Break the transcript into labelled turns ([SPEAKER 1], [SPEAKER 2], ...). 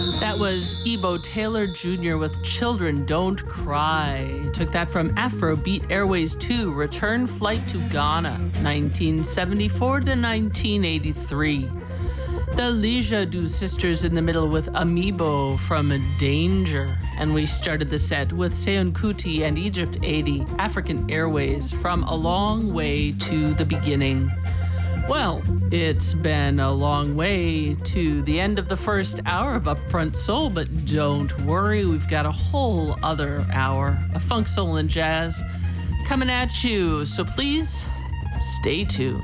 [SPEAKER 1] That was Ebo Taylor Jr. with Children Don't Cry. Took that from Afrobeat Airways 2, Return Flight to Ghana, 1974 to 1983. The Lijadu Sisters in the middle with Amiibo from Danger. And we started the set with Seun Kuti and Egypt 80, African Airways, from A Long Way to the Beginning. Well, it's been a long way to the end of the first hour of Upfront Soul, but don't worry, we've got a whole other hour of funk, soul, and jazz coming at you. So please stay tuned.